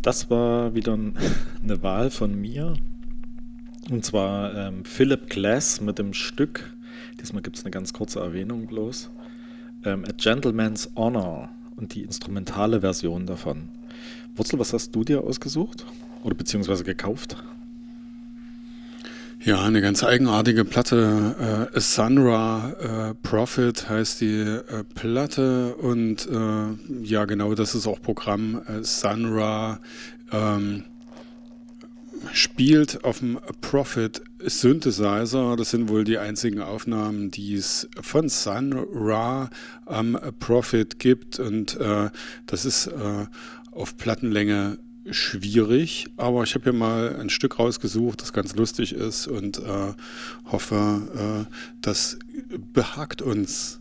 Das war wieder eine Wahl von mir. Und zwar Philip Glass mit dem Stück. Diesmal gibt es eine ganz kurze Erwähnung bloß. A Gentleman's Honor und die instrumentale Version davon. Wurzel, was hast du dir ausgesucht? Oder beziehungsweise gekauft? Ja, eine ganz eigenartige Platte. Sun Ra Prophet heißt die Platte und ja, genau, das ist auch Programm. Sun Ra ähm, spielt auf dem Prophet Synthesizer. Das sind wohl die einzigen Aufnahmen, die es von Sun Ra am Prophet gibt und das ist auf Plattenlänge schwierig, aber ich habe hier mal ein Stück rausgesucht, das ganz lustig ist und hoffe, das behagt uns.